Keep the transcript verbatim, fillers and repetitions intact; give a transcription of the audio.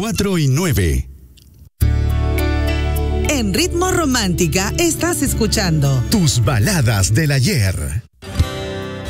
cuatro y nueve. En Ritmo Romántica estás escuchando Tus baladas del ayer.